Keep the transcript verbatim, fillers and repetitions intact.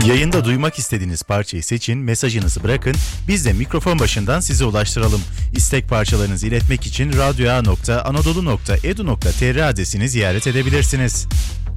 Yayında duymak istediğiniz parçayı seçin, mesajınızı bırakın, biz de mikrofon başından size ulaştıralım. İstek parçalarınızı iletmek için radyoa nokta anadolu nokta edu nokta tr adresini ziyaret edebilirsiniz.